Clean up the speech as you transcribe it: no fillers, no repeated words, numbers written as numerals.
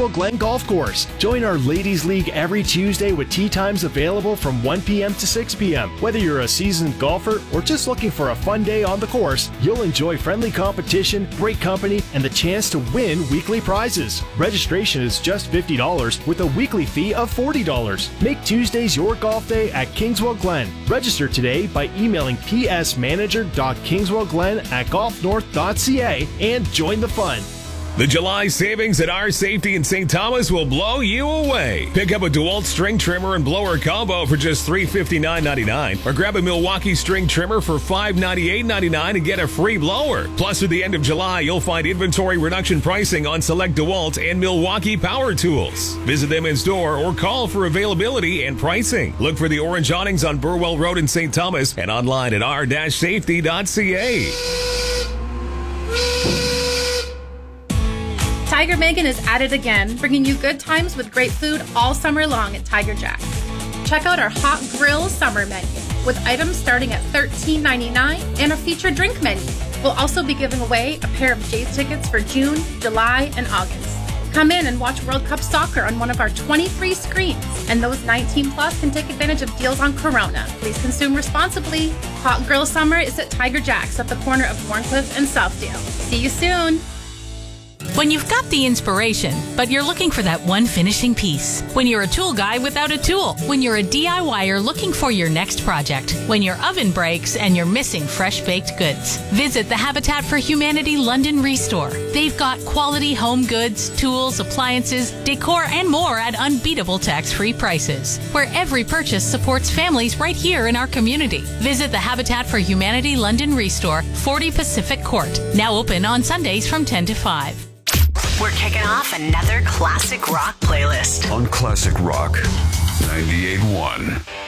Kingswell Glen Golf Course. Join our Ladies League every Tuesday with tee times available from 1 p.m. to 6 p.m. Whether you're a seasoned golfer or just looking for a fun day on the course, you'll enjoy friendly competition, great company, and the chance to win weekly prizes. Registration is just $50 with a weekly fee of $40. Make Tuesdays your golf day at Kingswell Glen. Register today by emailing psmanager.kingswellglen@golfnorth.ca and join the fun. The July savings at Our Safety in St. Thomas will blow you away. Pick up a DeWalt string trimmer and blower combo for just $359.99, or grab a Milwaukee string trimmer for $598.99 and get a free blower. Plus, through the end of July, you'll find inventory reduction pricing on select DeWalt and Milwaukee power tools. Visit them in store or call for availability and pricing. Look for the orange awnings on Burwell Road in St. Thomas and online at r-safety.ca. Tiger Megan is at it again, bringing you good times with great food all summer long at Tiger Jack. Check out our Hot Grill Summer menu with items starting at $13.99 and a featured drink menu. We'll also be giving away a pair of Jays tickets for June, July, and August. Come in and watch World Cup soccer on one of our 20 free screens, and those 19 plus can take advantage of deals on Corona. Please consume responsibly. Hot Grill Summer is at Tiger Jack's at the corner of Warncliffe and Southdale. See you soon. When you've got the inspiration, but you're looking for that one finishing piece. When you're a tool guy without a tool. When you're a DIYer looking for your next project. When your oven breaks and you're missing fresh baked goods. Visit the Habitat for Humanity London Restore. They've got quality home goods, tools, appliances, decor, and more at unbeatable tax-free prices. Where every purchase supports families right here in our community. Visit the Habitat for Humanity London Restore, 40 Pacific Court. Now open on Sundays from 10 to 5. We're kicking off another classic rock playlist on Classic Rock 98.1.